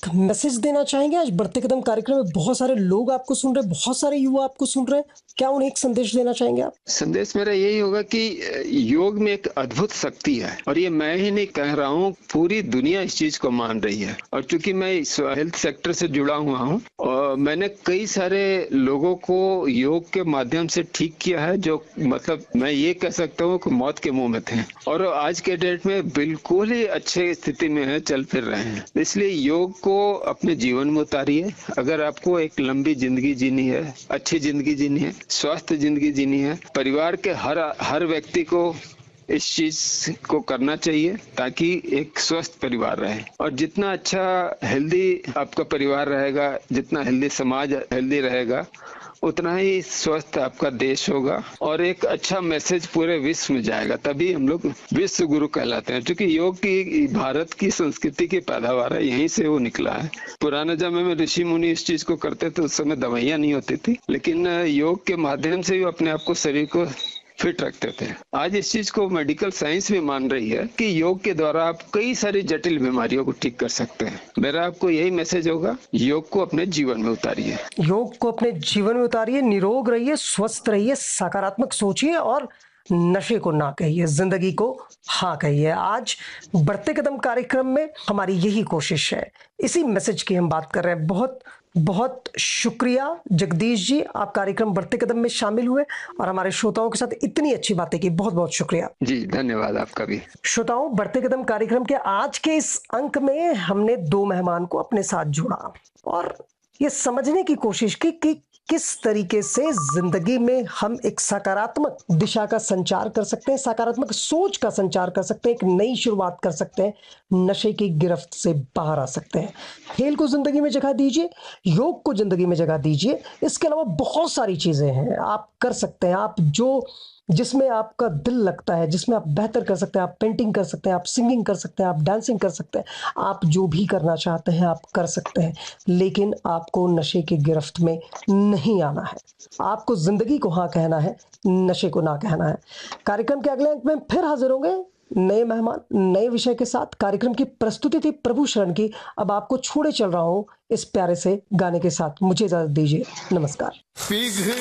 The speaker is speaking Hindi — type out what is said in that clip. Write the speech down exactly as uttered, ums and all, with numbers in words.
मैसेज देना चाहेंगे? आज बढ़ते कदम कार्यक्रम में बहुत सारे लोग आपको सुन रहे हैं, बहुत सारे युवा आपको सुन रहे हैं। क्या उन्हें एक संदेश देना चाहेंगे आप? संदेश मेरा यही होगा कि योग में एक अद्भुत शक्ति है और ये मैं ही नहीं कह रहा हूँ, पूरी दुनिया इस चीज को मान रही है। और चूंकि मैं इस हेल्थ सेक्टर से जुड़ा हुआ हूँ और मैंने कई सारे लोगों को योग के माध्यम से ठीक किया है, जो मतलब मैं ये कह सकता हूँ कि मौत के मुंह में थे और आज के डेट में बिल्कुल ही अच्छे स्थिति में है, चल फिर रहे हैं। इसलिए योग को अपने जीवन में उतारिए। अगर आपको एक लंबी जिंदगी जीनी है, अच्छी जिंदगी जीनी है, स्वस्थ जिंदगी जीनी है, परिवार के हर हर व्यक्ति को इस चीज को करना चाहिए ताकि एक स्वस्थ परिवार रहे। और जितना अच्छा हेल्दी आपका परिवार रहेगा, जितना हेल्दी समाज हेल्दी रहेगा, उतना ही स्वस्थ आपका देश होगा और एक अच्छा मैसेज पूरे विश्व में जाएगा। तभी हम लोग विश्व गुरु कहलाते हैं, क्योंकि योग की भारत की संस्कृति की पैदावार है, यहीं से वो निकला है। पुराने समय में ऋषि मुनि इस चीज को करते थे, उस समय दवाइयां नहीं होती थी, लेकिन योग के माध्यम से वो अपने आप को, शरीर को फिट रखते थे। आज इस चीज को मेडिकल साइंस भी मान रही है कि योग के द्वारा आप कई सारी जटिल बीमारियों को ठीक कर सकते हैं। मेरा आपको यही मैसेज होगा, योग को अपने जीवन में उतारिए। योग को अपने जीवन में उतारिए, निरोग रहिए, स्वस्थ रहिए, सकारात्मक सोचिए और नशे को ना कहिए, जिंदगी को हाँ कहिए। आज बढ़ते कदम कार्यक्रम में हमारी यही कोशिश है, इसी मैसेज की हम बात कर रहे हैं। बहुत बहुत शुक्रिया जगदीश जी, आप कार्यक्रम बढ़ते कदम में शामिल हुए और हमारे श्रोताओं के साथ इतनी अच्छी बातें की। बहुत बहुत शुक्रिया जी, धन्यवाद आपका भी। श्रोताओं, बढ़ते कदम कार्यक्रम के आज के इस अंक में हमने दो मेहमान को अपने साथ जोड़ा और ये समझने की कोशिश की कि किस तरीके से जिंदगी में हम एक सकारात्मक दिशा का संचार कर सकते हैं, सकारात्मक सोच का संचार कर सकते हैं, एक नई शुरुआत कर सकते हैं, नशे की गिरफ्त से बाहर आ सकते हैं। खेल को जिंदगी में जगह दीजिए, योग को जिंदगी में जगह दीजिए। इसके अलावा बहुत सारी चीजें हैं आप कर सकते हैं। आप जो जिसमें आपका दिल लगता है, जिसमें आप बेहतर कर सकते हैं, आप पेंटिंग कर सकते हैं, आप सिंगिंग कर सकते हैं, आप डांसिंग कर सकते हैं, आप जो भी करना चाहते हैं आप कर सकते हैं, लेकिन आपको नशे की गिरफ्त में नहीं आना है। आपको जिंदगी को हाँ कहना है, नशे को ना कहना है। कार्यक्रम के अगले अंक में फिर हाजिर होंगे नए मेहमान, नए विषय के साथ। कार्यक्रम की प्रस्तुति थी प्रभु शरण की। अब आपको छोड़े चल रहा हूं इस प्यारे से गाने के साथ। मुझे इजाजत दीजिए, नमस्कार।